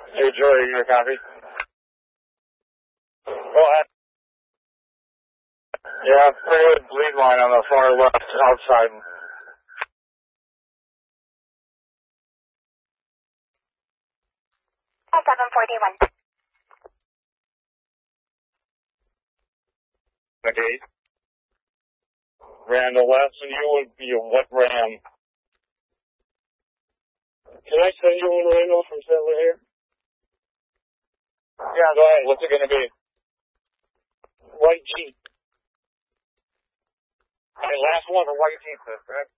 Hey, Joey, you got a copy? Go ahead. Yeah, pretty good lead line on the far left outside. 741. Okay. Ran the left, and you would be a what ram? Can I send you one right now from Stanley here? Yeah, go ahead. What's it going to be? White Jeep. Okay, last one, the white Jeep, correct?